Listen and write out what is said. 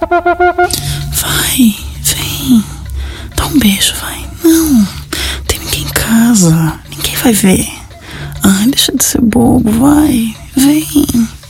Vai, vem. Dá um beijo, vai. Não, tem ninguém em casa. Ninguém vai ver. Ai, deixa de ser bobo, vai. Vem.